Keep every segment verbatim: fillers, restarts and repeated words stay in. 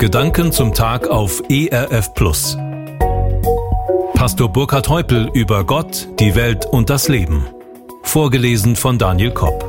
Gedanken zum Tag auf E R F Plus. Pastor Burkhard Heupel über Gott, die Welt und das Leben. Vorgelesen von Daniel Kopp.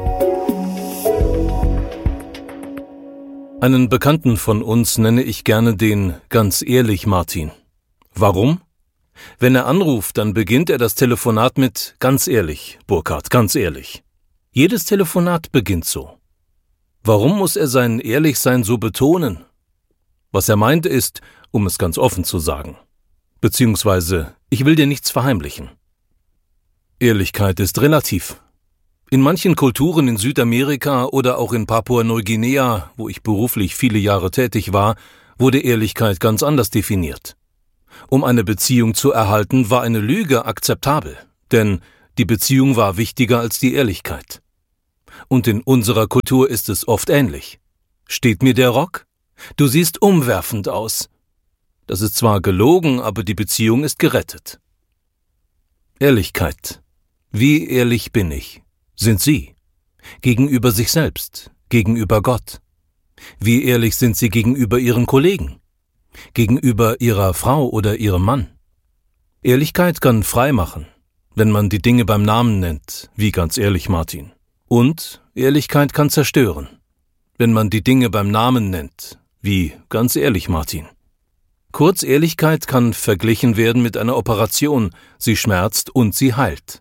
Einen Bekannten von uns nenne ich gerne den ganz ehrlich Martin. Warum? Wenn er anruft, dann beginnt er das Telefonat mit ganz ehrlich, Burkhard, ganz ehrlich. Jedes Telefonat beginnt so. Warum muss er sein Ehrlichsein so betonen? Was er meint ist, um es ganz offen zu sagen. Beziehungsweise, ich will dir nichts verheimlichen. Ehrlichkeit ist relativ. In manchen Kulturen in Südamerika oder auch in Papua-Neuguinea, wo ich beruflich viele Jahre tätig war, wurde Ehrlichkeit ganz anders definiert. Um eine Beziehung zu erhalten, war eine Lüge akzeptabel, denn die Beziehung war wichtiger als die Ehrlichkeit. Und in unserer Kultur ist es oft ähnlich. Steht mir der Rock? Du siehst umwerfend aus. Das ist zwar gelogen, aber die Beziehung ist gerettet. Ehrlichkeit. Wie ehrlich bin ich? Sind Sie? Gegenüber sich selbst, gegenüber Gott. Wie ehrlich sind Sie gegenüber Ihren Kollegen? Gegenüber Ihrer Frau oder Ihrem Mann? Ehrlichkeit kann frei machen, wenn man die Dinge beim Namen nennt, wie ganz ehrlich Martin. Und Ehrlichkeit kann zerstören, wenn man die Dinge beim Namen nennt, wie ganz ehrlich Martin. Kurz, Ehrlichkeit kann verglichen werden mit einer Operation, sie schmerzt und sie heilt.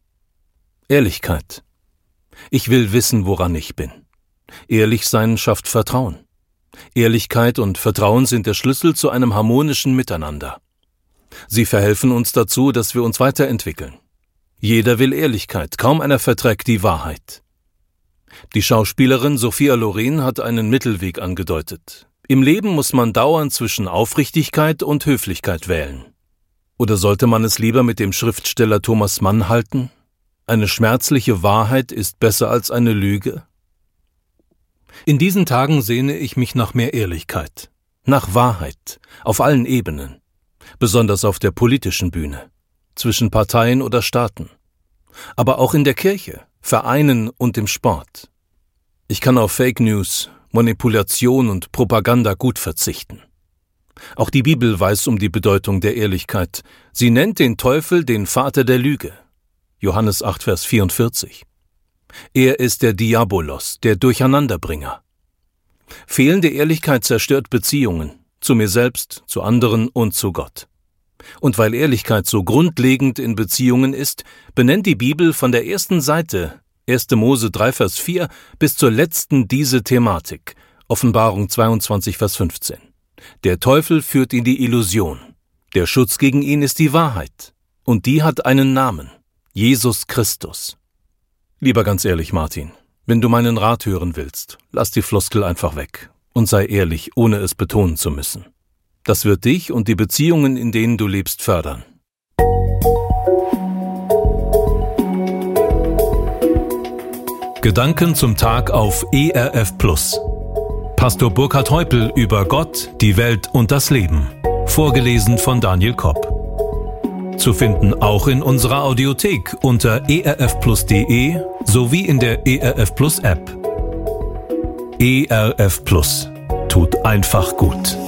Ehrlichkeit. Ich will wissen, woran ich bin. Ehrlich sein schafft Vertrauen. Ehrlichkeit und Vertrauen sind der Schlüssel zu einem harmonischen Miteinander. Sie verhelfen uns dazu, dass wir uns weiterentwickeln. Jeder will Ehrlichkeit, kaum einer verträgt die Wahrheit. Die Schauspielerin Sophia Loren hat einen Mittelweg angedeutet. Im Leben muss man dauernd zwischen Aufrichtigkeit und Höflichkeit wählen. Oder sollte man es lieber mit dem Schriftsteller Thomas Mann halten? Eine schmerzliche Wahrheit ist besser als eine Lüge? In diesen Tagen sehne ich mich nach mehr Ehrlichkeit, nach Wahrheit, auf allen Ebenen, besonders auf der politischen Bühne, zwischen Parteien oder Staaten, aber auch in der Kirche, Vereinen und im Sport. Ich kann auf Fake News, Manipulation und Propaganda gut verzichten. Auch die Bibel weiß um die Bedeutung der Ehrlichkeit. Sie nennt den Teufel den Vater der Lüge. Johannes acht, Vers vierundvierzig. Er ist der Diabolos, der Durcheinanderbringer. Fehlende Ehrlichkeit zerstört Beziehungen, zu mir selbst, zu anderen und zu Gott. Und weil Ehrlichkeit so grundlegend in Beziehungen ist, benennt die Bibel von der ersten Seite, erster Mose drei, Vers vier, bis zur letzten diese Thematik, Offenbarung zweiundzwanzig, Vers fünfzehn. Der Teufel führt in die Illusion. Der Schutz gegen ihn ist die Wahrheit. Und die hat einen Namen, Jesus Christus. Lieber ganz ehrlich, Martin, wenn du meinen Rat hören willst, lass die Floskel einfach weg und sei ehrlich, ohne es betonen zu müssen. Das wird dich und die Beziehungen, in denen du lebst, fördern. Gedanken zum Tag auf E R F Plus. Pastor Burkhard Heupel über Gott, die Welt und das Leben. Vorgelesen von Daniel Kopp. Zu finden auch in unserer Audiothek unter e r f plus punkt d e sowie in der E R F Plus App. E R F Plus tut einfach gut.